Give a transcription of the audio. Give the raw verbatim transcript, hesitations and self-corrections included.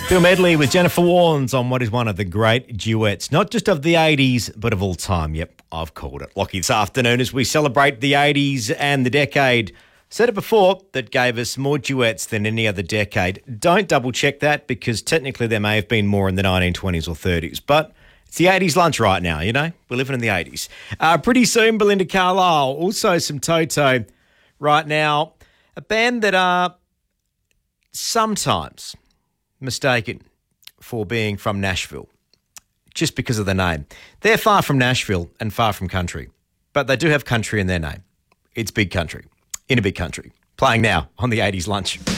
Bill Medley with Jennifer Warnes on what is one of the great duets, not just of the eighties, but of all time. Yep, I've called it. Lockie, this afternoon as we celebrate the eighties and the decade. Said it before, that gave us more duets than any other decade. Don't double check that because technically there may have been more in the nineteen twenties or thirties, but it's the eighties lunch right now, you know? We're living in the eighties. Uh, pretty soon, Belinda Carlisle, also some Toto right now. A band that are sometimes mistaken for being from Nashville just because of the name. They're far from Nashville and far from country, but they do have country in their name. It's Big Country, in a big country. Playing now on the eighties lunch.